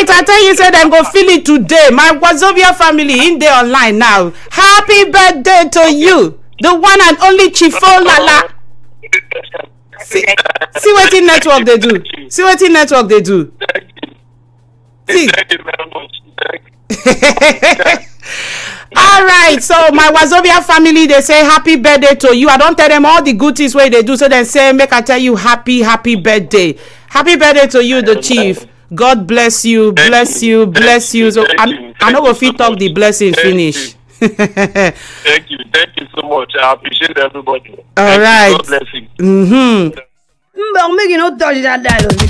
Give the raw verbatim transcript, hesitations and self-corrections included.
right, I tell you, say them go feel it today. My Wazobia family in there online now. Happy birthday to you, the one and only Chifo Lala. See, see what in network they do. See what in network they do. See. All right, so my Wazobia family, they say happy birthday to you. I don't tell them all the good things where they do, so they say make I tell you happy happy birthday. Happy birthday to you, the chief. God bless you, bless you, bless you. So I'm I know if you talk the blessing finish. Thank you, thank you so much. I appreciate everybody. All right. God bless you. Mm-hmm. Mbong, make you not touch that dialogue.